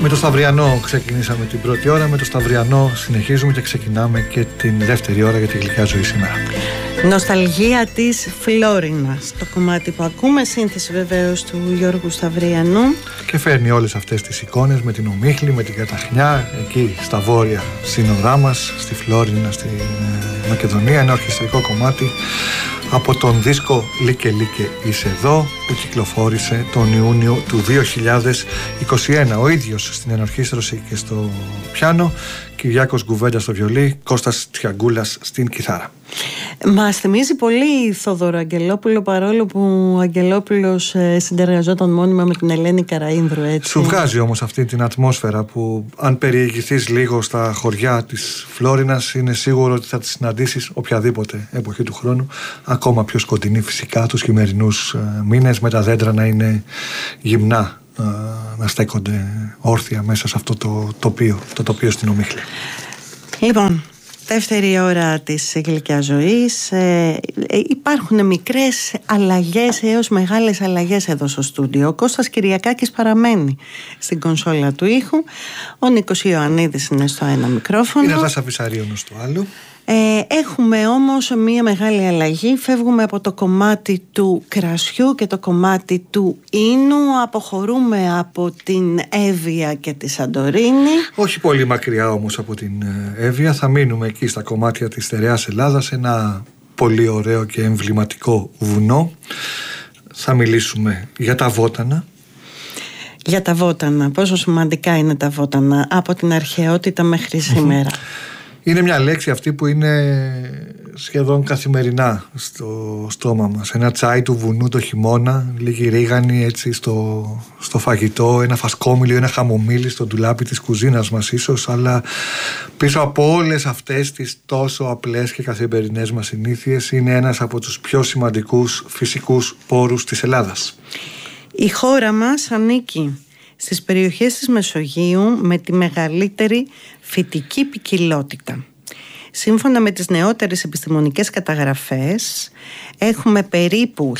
Με το Σταυριανό ξεκινήσαμε την πρώτη ώρα, με το Σταυριανό συνεχίζουμε και ξεκινάμε και την δεύτερη ώρα για τη γλυκιά ζωή σήμερα. Νοσταλγία της Φλόρινας, το κομμάτι που ακούμε, σύνθεση βεβαίως του Γιώργου Σταυριανού. Και φέρνει όλες αυτές τις εικόνες με την Ομίχλη, με την Καταχνιά, εκεί στα βόρεια σύνορά μας, στη Φλόρινα, στη Μακεδονία. Ένα ορχιστρικό κομμάτι από τον δίσκο Λίκε Λίκε είσαι εδώ, που κυκλοφόρησε τον Ιούνιο του 2021. Ο ίδιος στην ενορχήστρωση και στο πιάνο, Κυριάκος Γκουβέντα στο βιολί, Κώστας Τιαγκούλας στην κιθάρα. Μας θυμίζει πολύ Θόδωρο Αγγελόπουλο, παρόλο που ο Αγγελόπουλος συνεργαζόταν μόνιμα με την Ελένη Καραΐνδρου, έτσι. Σου βγάζει όμως αυτή την ατμόσφαιρα που, αν περιηγηθείς λίγο στα χωριά της Φλόρινας, είναι σίγουρο ότι θα τη συναντήσεις οποιαδήποτε εποχή του χρόνου, ακόμα πιο σκοτεινή φυσικά τους χειμερινούς μήνες, με τα δέντρα να είναι γυμνά, να στέκονται όρθια μέσα σε αυτό το τοπίο στην Ομίχλη. Λοιπόν, δεύτερη ώρα της γλυκιάς ζωής. Υπάρχουν μικρές αλλαγές έως μεγάλες αλλαγές εδώ στο στούντιο. Ο Κώστας Κυριακάκης παραμένει στην κονσόλα του ήχου. Ο Νίκος Ιωαννίδης είναι στο ένα μικρόφωνο. Είναι Δάσα Βυσαρίωνος στο άλλο. Έχουμε όμως μία μεγάλη αλλαγή. Φεύγουμε από το κομμάτι του κρασιού και το κομμάτι του ίνου. Αποχωρούμε από την Εύβοια και τη Σαντορίνη. Όχι πολύ μακριά όμως από την Εύβοια. Θα μείνουμε εκεί στα κομμάτια της στερεάς Ελλάδας, ένα πολύ ωραίο και εμβληματικό βουνό. Θα μιλήσουμε για τα Βότανα. Για τα Βότανα. Πόσο σημαντικά είναι τα Βότανα από την αρχαιότητα μέχρι σήμερα. Είναι μια λέξη αυτή που είναι σχεδόν καθημερινά στο στόμα μας. Ένα τσάι του βουνού το χειμώνα, λίγη ρίγανη έτσι στο φαγητό, ένα φασκόμηλιο, ένα χαμομήλι στο ντουλάπι της κουζίνας μας ίσως, αλλά πίσω από όλες αυτές τις τόσο απλές και καθημερινές μας συνήθειες είναι ένας από τους πιο σημαντικούς φυσικούς πόρους της Ελλάδας. Η χώρα μας ανήκει στις περιοχές της Μεσογείου με τη μεγαλύτερη φυτική ποικιλότητα. Σύμφωνα με τις νεότερες επιστημονικές καταγραφές, έχουμε περίπου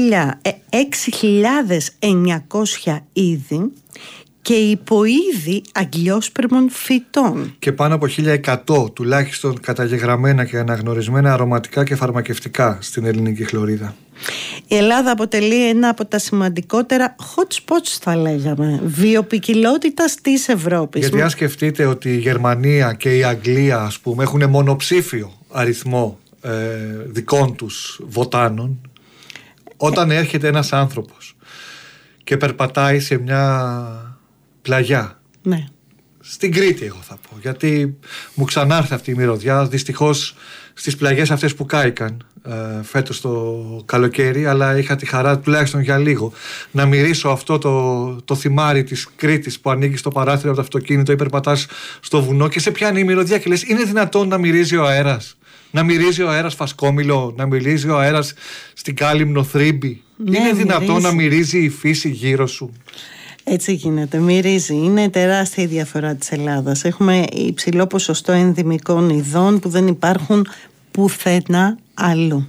6.900 είδη και υποείδη αγγιόσπερμων φυτών. Και πάνω από 1.100 τουλάχιστον καταγεγραμμένα και αναγνωρισμένα αρωματικά και φαρμακευτικά στην ελληνική χλωρίδα. Η Ελλάδα αποτελεί ένα από τα σημαντικότερα hot spots, θα λέγαμε, βιοποικιλότητας της Ευρώπης. Γιατί αν σκεφτείτε ότι η Γερμανία και η Αγγλία, ας πούμε, έχουν μονοψήφιο αριθμό δικών τους βοτάνων, όταν έρχεται ένας άνθρωπος και περπατάει σε μια πλαγιά, ναι, στην Κρήτη εγώ θα πω, γιατί μου ξανάρθε αυτή η μυρωδιά, δυστυχώς στις πλαγιές αυτές που κάηκαν φέτος το καλοκαίρι, αλλά είχα τη χαρά τουλάχιστον για λίγο να μυρίσω αυτό το θυμάρι της Κρήτης που ανοίγει στο παράθυρο από το αυτοκίνητο ή περπατάς στο βουνό και σε πιάνει η μυρωδιά και λες, είναι δυνατόν να μυρίζει ο αέρας? Να μυρίζει ο αέρας φασκόμηλο, να μυρίζει ο αέρας στην Κάλυμνο θρύμπη? Ναι, είναι δυνατόν να μυρίζει η φύση γύρω σου? Έτσι γίνεται, μυρίζει. Είναι τεράστια η διαφορά της Ελλάδας. Έχουμε υψηλό ποσοστό ενδυμικών ειδών που δεν υπάρχουν πουθενά αλλού.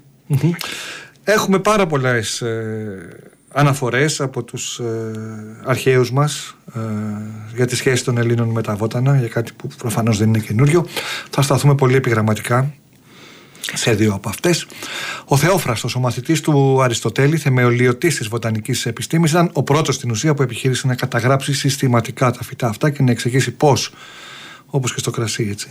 Έχουμε πάρα πολλές αναφορές από τους αρχαίους μας για τη σχέση των Ελλήνων με τα Βότανα, για κάτι που προφανώς δεν είναι καινούριο. Θα σταθούμε πολύ επιγραμματικά σε δύο από αυτές. Ο Θεόφραστος, ο μαθητής του Αριστοτέλη, θεμελιωτής της βοτανικής επιστήμης, ήταν ο πρώτος στην ουσία που επιχείρησε να καταγράψει συστηματικά τα φυτά αυτά και να εξηγήσει πώς, όπως και στο κρασί, έτσι,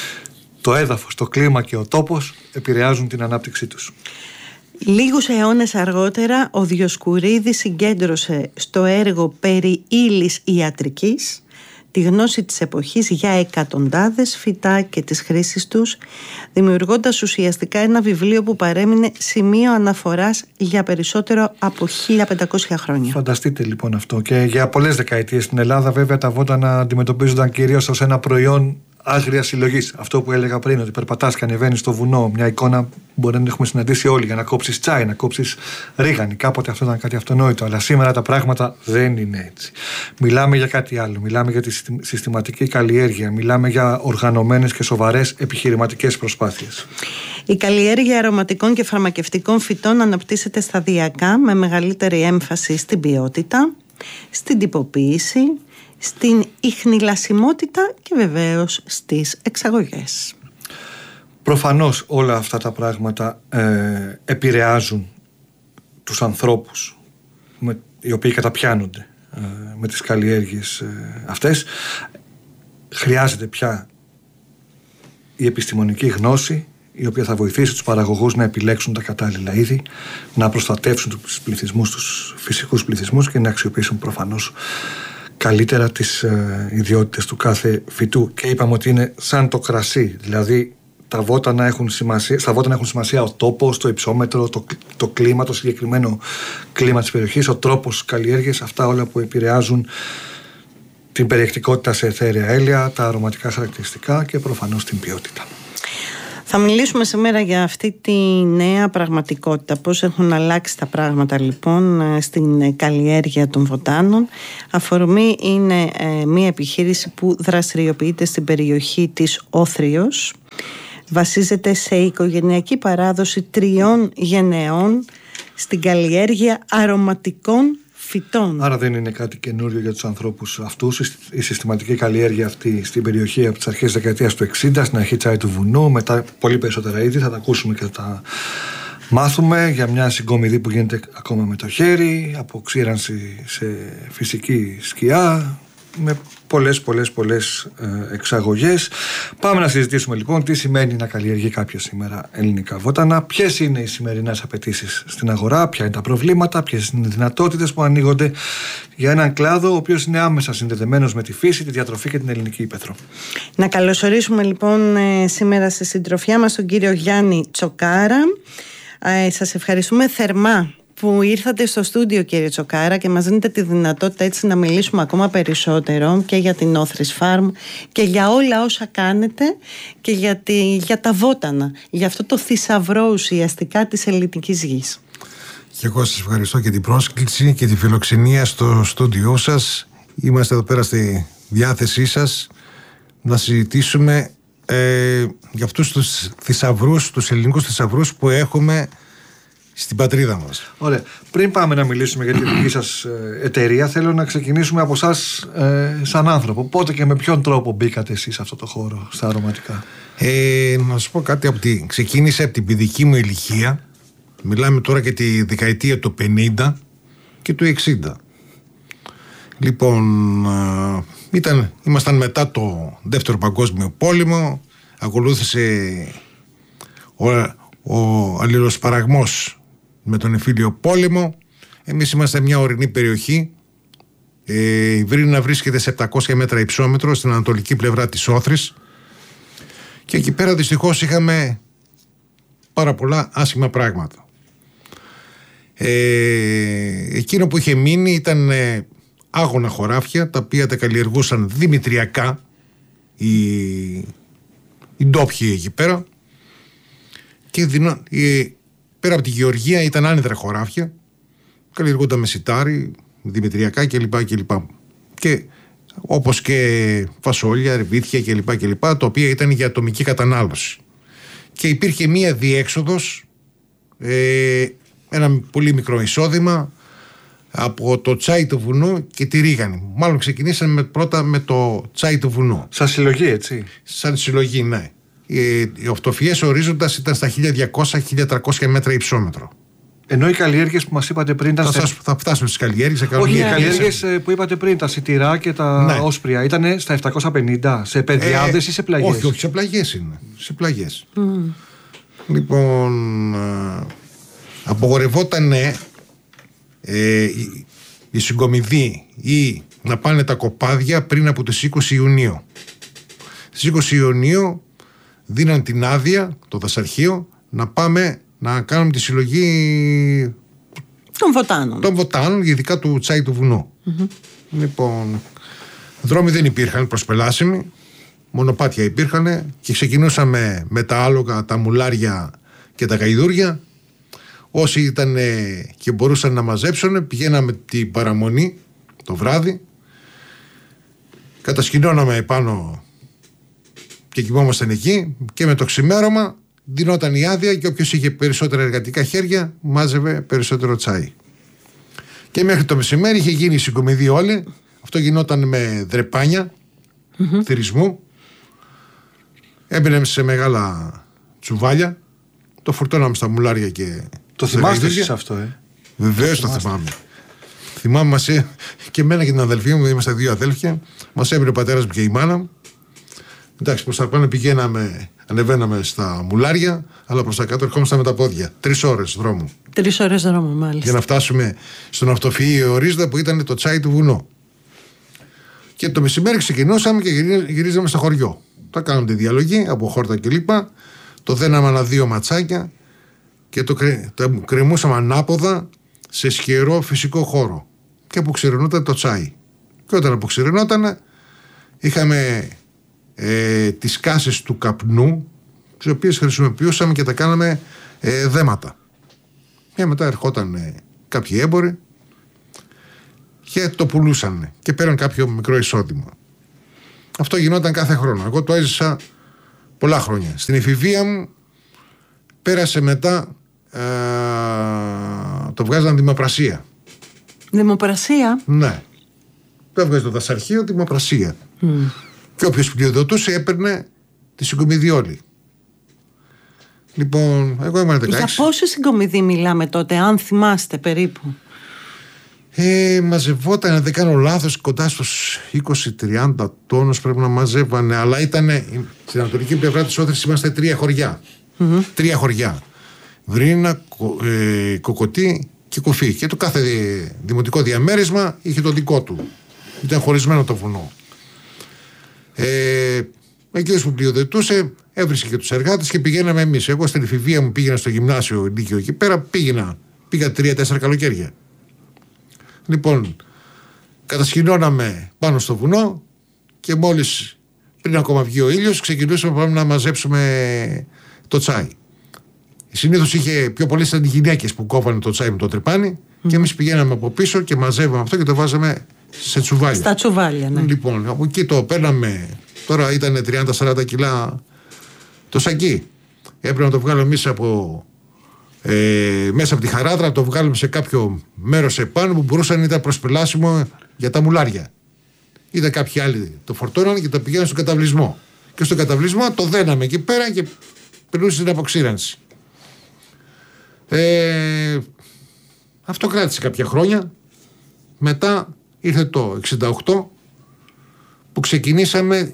το έδαφος, το κλίμα και ο τόπος επηρεάζουν την ανάπτυξή τους. Λίγους αιώνες αργότερα ο Διοσκουρίδης συγκέντρωσε στο έργο περί ύλης ιατρικής τη γνώση της εποχής για εκατοντάδες φυτά και τις χρήσεις τους, δημιουργώντας ουσιαστικά ένα βιβλίο που παρέμεινε σημείο αναφοράς για περισσότερο από 1500 χρόνια. Φανταστείτε λοιπόν αυτό. Και για πολλές δεκαετίες στην Ελλάδα βέβαια τα βότανα αντιμετωπίζονταν κυρίως ως ένα προϊόν άγρια συλλογής. Αυτό που έλεγα πριν, ότι περπατάς και ανεβαίνεις στο βουνό, μια εικόνα που μπορεί να έχουμε συναντήσει όλοι, για να κόψεις τσάι, να κόψεις ρίγανη. Κάποτε αυτό ήταν κάτι αυτονόητο, αλλά σήμερα τα πράγματα δεν είναι έτσι. Μιλάμε για κάτι άλλο. Μιλάμε για τη συστηματική καλλιέργεια. Μιλάμε για οργανωμένες και σοβαρές επιχειρηματικές προσπάθειες. Η καλλιέργεια αρωματικών και φαρμακευτικών φυτών αναπτύσσεται σταδιακά με μεγαλύτερη έμφαση στην ποιότητα, στην τυποποίηση, στην ιχνηλασιμότητα και βεβαίως στις εξαγωγές. Προφανώς όλα αυτά τα πράγματα επηρεάζουν τους ανθρώπους οι οποίοι καταπιάνονται με τις καλλιέργειες αυτές. Χρειάζεται πια η επιστημονική γνώση, η οποία θα βοηθήσει τους παραγωγούς να επιλέξουν τα κατάλληλα είδη, να προστατεύσουν τους πληθυσμούς, τους φυσικούς πληθυσμούς και να αξιοποιήσουν προφανώς καλύτερα τις ιδιότητες του κάθε φυτού. Και είπαμε ότι είναι σαν το κρασί, δηλαδή στα βότανα έχουν σημασία ο τόπος, το υψόμετρο, το κλίμα, το συγκεκριμένο κλίμα της περιοχής, ο τρόπος καλλιέργειας, αυτά όλα που επηρεάζουν την περιεκτικότητα σε αιθέρια έλαια, τα αρωματικά χαρακτηριστικά και προφανώς την ποιότητα. Θα μιλήσουμε σήμερα για αυτή τη νέα πραγματικότητα, πώς έχουν αλλάξει τα πράγματα λοιπόν στην καλλιέργεια των βοτάνων. Αφορμή είναι μια επιχείρηση που δραστηριοποιείται στην περιοχή της Όθριος. Βασίζεται σε οικογενειακή παράδοση 3 γενεών στην καλλιέργεια αρωματικών φυτών. Άρα δεν είναι κάτι καινούριο για τους ανθρώπους αυτούς. Η συστηματική καλλιέργεια αυτή στην περιοχή από τις αρχές της δεκαετίας του 60, στην αρχή τσάι του βουνού, μετά πολύ περισσότερα είδη, θα τα ακούσουμε και θα τα μάθουμε, για μια συγκομιδή που γίνεται ακόμα με το χέρι, από ξύρανση σε φυσική σκιά, με πολλές εξαγωγές. Πάμε να συζητήσουμε λοιπόν τι σημαίνει να καλλιεργεί κάποιος σήμερα ελληνικά βότανα, ποιες είναι οι σημερινές απαιτήσεις στην αγορά, ποια είναι τα προβλήματα, ποιες είναι οι δυνατότητες που ανοίγονται για έναν κλάδο ο οποίος είναι άμεσα συνδεδεμένος με τη φύση, τη διατροφή και την ελληνική ύπαιθρο. Να καλωσορίσουμε λοιπόν σήμερα στη συντροφιά μας τον κύριο Γιάννη Τσοκάρα. Σας ευχαριστούμε θερμά που ήρθατε στο στούντιο, κύριε Τσοκάρα, και μας δίνετε τη δυνατότητα έτσι να μιλήσουμε ακόμα περισσότερο και για την Όθρις Farm και για όλα όσα κάνετε και για τα βότανα, για αυτό το θησαυρό ουσιαστικά της ελληνικής γης. Και εγώ σας ευχαριστώ και την πρόσκληση και τη φιλοξενία στο στούντιό σας. Είμαστε εδώ πέρα στη διάθεσή σας να συζητήσουμε για αυτούς τους θησαυρούς, τους ελληνικούς θησαυρούς που έχουμε στην πατρίδα μας. Ωραία. Πριν πάμε να μιλήσουμε για τη δική σας εταιρεία, θέλω να ξεκινήσουμε από εσάς σαν άνθρωπο. Πότε και με ποιον τρόπο μπήκατε εσείς σε αυτό το χώρο, στα αρωματικά? Να σας πω κάτι, ξεκίνησε από την παιδική μου ηλικία. Μιλάμε τώρα και τη δεκαετία του 50 και του 60. Λοιπόν, ήμασταν μετά το Δεύτερο Παγκόσμιο Πόλεμο, ακολούθησε ο αλληλοσπαραγμός με τον εμφύλιο πόλεμο. Εμείς είμαστε μια ορεινή περιοχή. Η Βρύνα βρίσκεται σε 700 μέτρα υψόμετρο στην ανατολική πλευρά της Όθρης και εκεί πέρα δυστυχώς είχαμε πάρα πολλά άσχημα πράγματα. Εκείνο που είχε μείνει ήταν άγωνα χωράφια, τα οποία τα καλλιεργούσαν δημητριακά οι ντόπιοι εκεί πέρα, και πέρα από τη γεωργία ήταν άνυδρα χωράφια, καλλιεργούνταν με σιτάρι, δημητριακά κλπ. Και όπως και φασόλια, ρεβίθια κλπ, τα οποία ήταν για ατομική κατανάλωση. Και υπήρχε μία διέξοδος, ένα πολύ μικρό εισόδημα από το τσάι του βουνού και τη ρίγανη. Μάλλον ξεκινήσαμε πρώτα με το τσάι του βουνού. Σαν συλλογή, έτσι? Σαν συλλογή, ναι. Οι ορτοφιές ορίζοντας ήταν στα 1200-1300 μέτρα υψόμετρο. Ενώ οι καλλιέργειες που μας είπατε πριν ήταν. Θα φτάσουμε στις καλλιέργειες. Όχι, οι καλλιέργειες που είπατε πριν, τα σιτηρά και τα όσπρια, ήταν στα 750, σε πεδιάδες ή σε πλαγιές? Όχι, σε πλαγιές είναι. Σε πλαγιές. Λοιπόν, απογορευόταν η συγκομιδή ή να πάνε τα κοπάδια πριν από τις 20 Ιουνίου. Στις 20 Ιουνίου δίναν την άδεια, το δασαρχείο, να πάμε να κάνουμε τη συλλογή των βοτάνων, ειδικά του τσάι του βουνού. Λοιπόν, δρόμοι δεν υπήρχαν προσπελάσιμοι, μονοπάτια υπήρχαν και ξεκινούσαμε με τα άλογα, τα μουλάρια και τα γαϊδούρια. Όσοι ήταν και μπορούσαν να μαζέψουν, πηγαίναμε την παραμονή το βράδυ, κατασκηνώναμε επάνω και κοιμόμασταν εκεί, και με το ξημέρωμα δινόταν η άδεια και όποιος είχε περισσότερα εργατικά χέρια μάζευε περισσότερο τσάι. Και μέχρι το μεσημέρι είχε γίνει η συγκομιδή όλη. Αυτό γινόταν με δρεπάνια θυρισμού. Έμπαινε σε μεγάλα τσουβάλια. Το φορτώναμε στα μουλάρια και. Το θυμάστε εσείς αυτό, Βεβαίως το θυμάμαι. Θυμάμαι και εμένα και την αδελφή μου, είμαστε 2 αδέλφια. Μας έπαιρνε ο πατέρας μου και η μάνα μου. Εντάξει, προς τα πάνω ανεβαίναμε στα μουλάρια, αλλά προς τα κάτω ερχόμασταν με τα πόδια. 3 ώρες δρόμου. 3 ώρες δρόμου, μάλιστα. Για να φτάσουμε στο ναυτοφυείο Ορίζδα που ήταν το τσάι του βουνό. Και το μεσημέρι ξεκινούσαμε και γυρίζαμε στο χωριό. Τα κάναμε τη διαλογή από χόρτα κλπ. Το δέναμε ένα 2 ματσάκια και το κρεμούσαμε ανάποδα σε σκερό φυσικό χώρο. Και αποξηρινόταν το τσάι. Και όταν αποξηρινόταν, είχαμε τις κάσες του καπνού, τις οποίες χρησιμοποιούσαμε και τα κάναμε δέματα. Και μετά ερχόταν κάποιοι έμποροι και το πουλούσαν και πέραν κάποιο μικρό εισόδημα. Αυτό γινόταν κάθε χρόνο. Εγώ το έζησα πολλά χρόνια. Στην εφηβεία μου πέρασε μετά, το βγάζαν δημοπρασία. Δημοπρασία? Ναι. Το έβγαζε το δασαρχείο δημοπρασία. Και όποιος πλειοδοτούσε έπαιρνε τη συγκομιδή όλη. Λοιπόν, εγώ ήμουν 16. Για πόση συγκομιδή μιλάμε τότε, αν θυμάστε περίπου? Μαζευόταν, αν δεν κάνω λάθος, κοντά στους 20-30 τόνους πρέπει να μαζεύανε. Αλλά ήταν στην ανατολική πλευρά της Όθρης, είμαστε 3 χωριά. 3 χωριά. Βρίνα, Κοκοτή και Κουφή. Και το κάθε δημοτικό διαμέρισμα είχε το δικό του. Ήταν χωρισμένο το βουνό. Εκείνος που πλειοδοτούσε έβρισκε και τους εργάτες και πηγαίναμε εμείς. Εγώ στην εφηβεία μου πήγαινα στο γυμνάσιο Λύκειο εκεί πέρα, πήγα 3-4 καλοκαίρια. Λοιπόν, κατασκηνώναμε πάνω στο βουνό και μόλις πριν ακόμα βγει ο ήλιος ξεκινούσαμε πάμε να μαζέψουμε το τσάι. Συνήθως είχε πιο πολλές ήταν οι γυναίκες που κόβανε το τσάι με το τρυπάνι και εμείς πηγαίναμε από πίσω και μαζεύαμε αυτό και το βάζαμε σε τσουβάλια. Στα τσουβάλια, ναι. Λοιπόν, από εκεί το παίρναμε, τώρα ήταν 30-40 κιλά το σακί. Έπρεπε να το βγάλουμε εμείς μέσα από τη χαράδρα, το βγάλουμε σε κάποιο μέρος επάνω που μπορούσαν να ήταν προσπελάσιμο για τα μουλάρια. Είδα κάποιοι άλλοι το φορτώναν και το πηγαίναν στον καταβλισμό. Και στον καταβλισμό το δέναμε εκεί πέρα και περνούσε την αποξήρανση. Αυτό κράτησε κάποια χρόνια. Μετά ήρθε το 68 που ξεκινήσαμε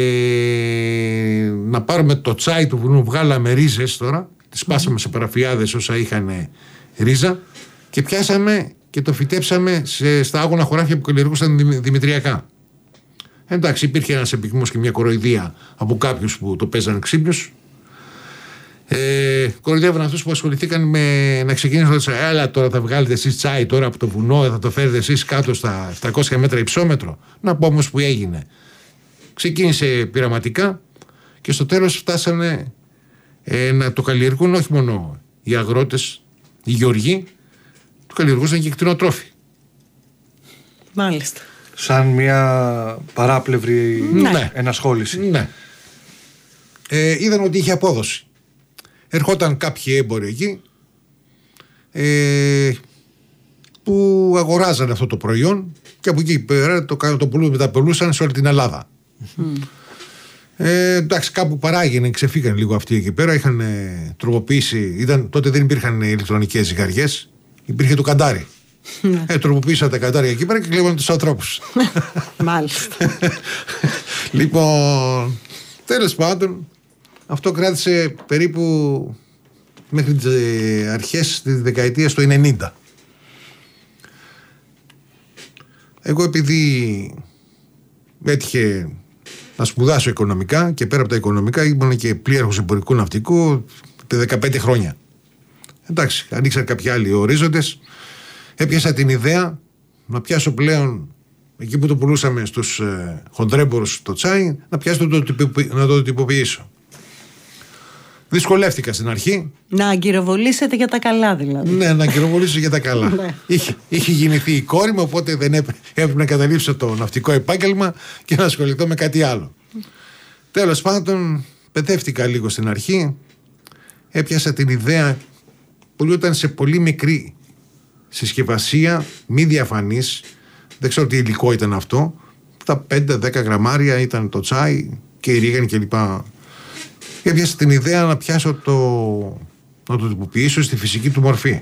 να πάρουμε το τσάι του βουνού. Βγάλαμε ρίζες τώρα, τις πάσαμε σε παραφιάδες όσα είχαν ρίζα και πιάσαμε και το φυτέψαμε στα άγωνα χωράφια που καλλιεργούσαν δημητριακά. Εντάξει, υπήρχε ένας επικμός και μια κοροϊδία από κάποιους που το παίζανε ξύπνιους. Κοροϊδεύαν αυτούς που ασχοληθήκαν με να ξεκινήσουν. Έλα τώρα θα βγάλετε εσείς τσάι τώρα από το βουνό, θα το φέρετε εσείς κάτω στα 700 μέτρα υψόμετρο. Να πω όμως που έγινε. Ξεκίνησε πειραματικά και στο τέλος φτάσανε να το καλλιεργούν όχι μόνο οι αγρότες, οι γεωργοί, το καλλιεργούσαν και οι κτηνοτρόφοι. Μάλιστα. Σαν μια παράπλευρη ενασχόληση. Ναι. Είδαν ότι είχε απόδοση. Ερχόταν κάποιοι έμποροι εκεί που αγοράζανε αυτό το προϊόν και από εκεί πέρα το μεταπολούσαν σε όλη την Ελλάδα. Εντάξει, κάπου παράγαινε, ξεφύγανε λίγο αυτοί εκεί πέρα, είχαν τροποποιήσει, τότε δεν υπήρχαν ηλεκτρονικές ζυγαριές, υπήρχε το καντάρι. Τροποποίησαν τα καντάρια εκεί πέρα και κλέβανε τους ανθρώπους. Μάλιστα. Λοιπόν, τέλος πάντων, αυτό κράτησε περίπου μέχρι τις αρχές της δεκαετίας του 90. Εγώ επειδή έτυχε να σπουδάσω οικονομικά και πέρα από τα οικονομικά ήμουν και πλήρχος εμπορικού ναυτικού 15 χρόνια. Εντάξει, ανοίξαν κάποιοι άλλοι ορίζοντες. Έπιασα την ιδέα να πιάσω πλέον εκεί που το πουλούσαμε στους χοντρέμπορους το τσάι, να πιάσω να το τυποποιήσω. Δυσκολεύτηκα στην αρχή. Να αγκυροβολήσετε για τα καλά δηλαδή. Ναι, να αγκυροβολήσω για τα καλά. Είχε γεννηθεί η κόρη μου, οπότε δεν έπρεπε να καταλήψω το ναυτικό επάγγελμα και να ασχοληθώ με κάτι άλλο. Τέλος πάντων, παιδεύτηκα λίγο στην αρχή. Έπιασα την ιδέα που ήταν σε πολύ μικρή συσκευασία μη διαφανής, δεν ξέρω τι υλικό ήταν αυτό, τα 5-10 γραμμάρια ήταν το τσάι και η ρίγανη κλπ. Έπιασα την ιδέα να πιάσω να το τυποποιήσω στη φυσική του μορφή.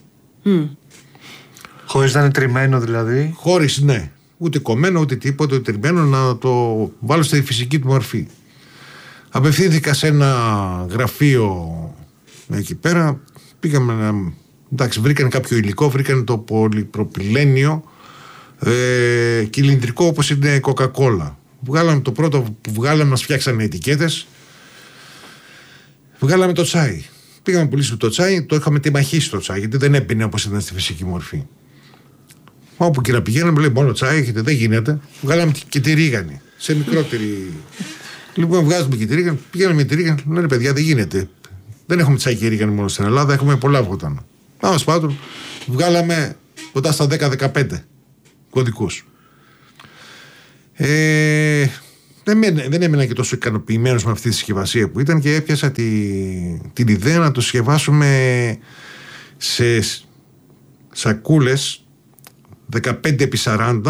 Χωρίς να είναι τριμμένο δηλαδή. Χωρίς, ναι. Ούτε κομμένο, ούτε τίποτα, ούτε τριμμένο, να το βάλω στη φυσική του μορφή. Απευθύνθηκα σε ένα γραφείο εκεί πέρα. Πήγαμε εντάξει, βρήκαν κάποιο υλικό, βρήκαν το πολυπροπυλένιο κυλινδρικό όπως είναι η Coca-Cola. Βγάλαμε το πρώτο που βγάλαμε, μας φτιάξανε ετικέτες. Βγάλαμε το τσάι. Πήγαμε να πουλήσουμε το τσάι, το είχαμε τιμαχίσει το τσάι, γιατί δεν έμπαινε όπως ήταν στη φυσική μορφή. Όπου και να πηγαίναμε, λέει μόνο τσάι έχετε, δεν γίνεται. Βγάλαμε και τη ρίγανη, σε μικρότερη. Λοιπόν, βγάζουμε και τη ρίγανη, πηγαίναμε με τη ρίγανη, λένε παιδιά, δεν γίνεται. Δεν έχουμε τσάι και ρίγανη μόνο στην Ελλάδα, έχουμε πολλά βότανα. Πάμε σπάτω, βγάλαμε κοντά στα 10-15 κωδικούς. Δεν έμεινα και τόσο ικανοποιημένος με αυτή τη συσκευασία που ήταν και έπιασα την ιδέα να το συσκευάσουμε σε σακούλες 15x40